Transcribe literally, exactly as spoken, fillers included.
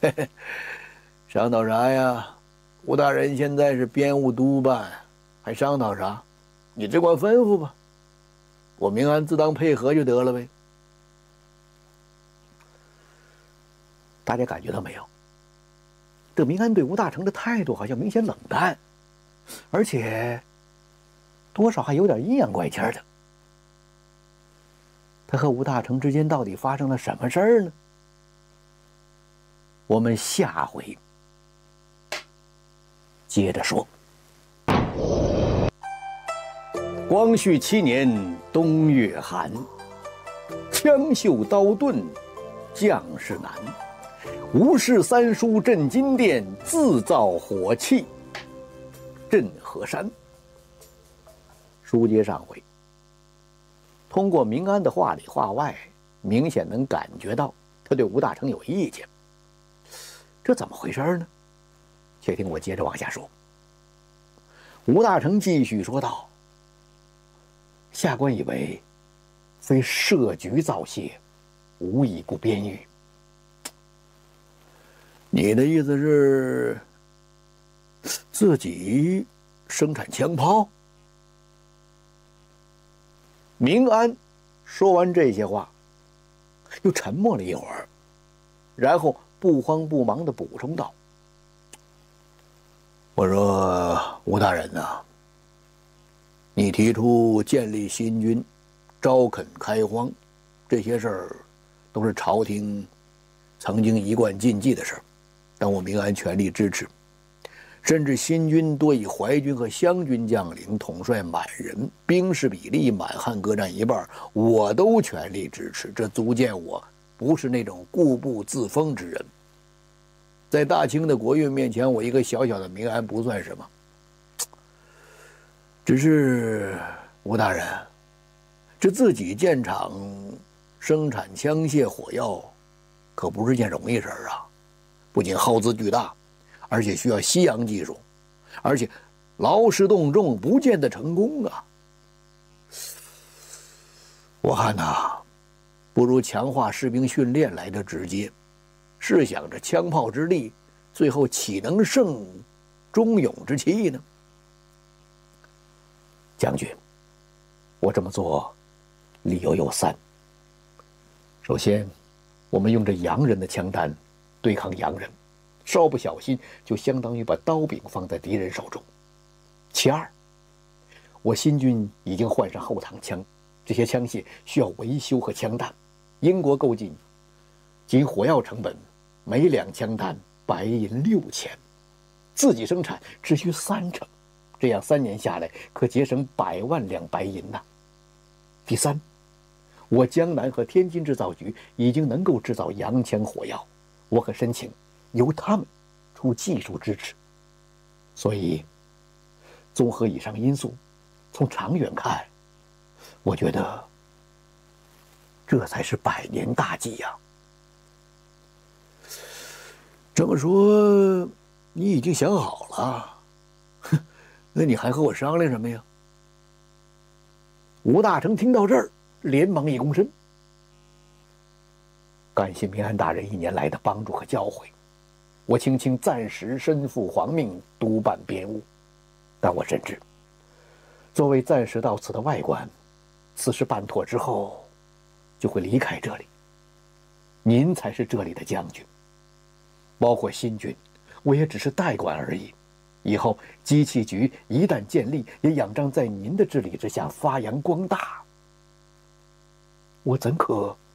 嘿嘿，商讨啥呀？吴大人现在是编务督办，还商讨啥？你只管吩咐吧，我明安自当配合就得了呗。大家感觉到没有？这明安对吴大成的态度好像明显冷淡，而且多少还有点阴阳怪气的。他和吴大成之间到底发生了什么事儿呢？我们下回接着说。光绪七年冬月寒，枪绣刀盾将士难。吴氏三叔镇金殿，自造火器镇河山。书接上回，通过明安的话里话外，明显能感觉到他对吴大成有意见。这怎么回事呢？且听我接着往下说。吴大成继续说道：下官以为，非设局造谢，无以顾边域。你的意思是，自己生产枪炮？明安说完这些话，又沉默了一会儿，然后不慌不忙地补充道：我说吴大人呐、啊，你提出建立新军，招垦开荒，这些事儿都是朝廷曾经一贯禁忌的事儿，但我明安全力支持。甚至新军多以淮军和湘军将领统帅满人，兵士比例满汉各占一半，我都全力支持。这足见我不是那种固步自封之人。在大清的国运面前，我一个小小的明安不算什么。只是吴大人，这自己建厂生产枪械火药，可不是件容易事儿啊！不仅耗资巨大，而且需要西洋技术，而且劳师动众，不见得成功啊！我看呐，不如强化士兵训练来得直接。试想着枪炮之力，最后岂能胜忠勇之气呢？将军，我这么做理由有三。首先，我们用着洋人的枪弹对抗洋人，稍不小心就相当于把刀柄放在敌人手中。其二，我新军已经换上后膛枪，这些枪械需要维修和枪弹，英国购进仅火药成本每两枪弹白银六千，自己生产只需三成，这样三年下来可节省百万两白银呐。第三，我江南和天津制造局已经能够制造洋枪火药，我可申请由他们出技术支持。所以，综合以上因素，从长远看，我觉得这才是百年大计呀。这么说，你已经想好了？哼，那你还和我商量什么呀？吴大成听到这儿，连忙一躬身，感谢明安大人一年来的帮助和教诲，我青青暂时身负皇命，督办编务，但我深知，作为暂时到此的外官，此事办妥之后，就会离开这里。您才是这里的将军，包括新军，我也只是代管而已。以后机器局一旦建立，也仰仗在您的治理之下发扬光大。我怎可